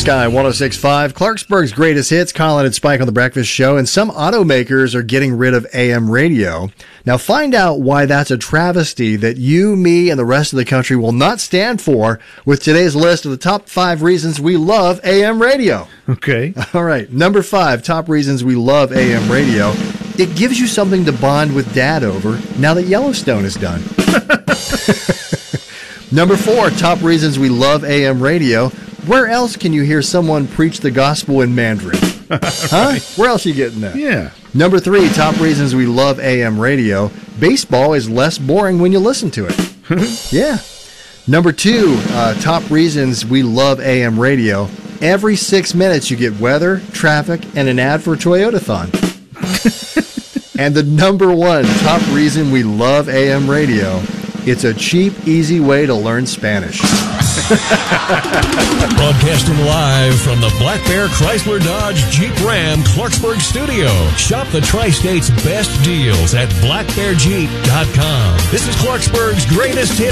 Sky 106.5, Clarksburg's greatest hits, Colin and Spike on the Breakfast Show, and some automakers are getting rid of AM radio. Now find out why that's a travesty that you, me, and the rest of the country will not stand for with today's list of the top 5 reasons we love AM radio. Okay. All right, number 5, top reasons we love AM radio. It gives you something to bond with Dad over now that Yellowstone is done. Number 4, top reasons we love AM radio. Where else can you hear someone preach the gospel in Mandarin? Huh? Right. Where else are you getting that? Yeah. Number 3, top reasons we love AM radio. Baseball is less boring when you listen to it. Yeah. Number 2, top reasons we love AM radio. Every 6 minutes you get weather, traffic, and an ad for Toyotathon. And the number 1 top reason we love AM radio. It's a cheap, easy way to learn Spanish. Broadcasting live from the Black Bear Chrysler Dodge Jeep Ram Clarksburg studio. Shop the Tri-State's best deals at blackbearjeep.com. This is Clarksburg's greatest hit.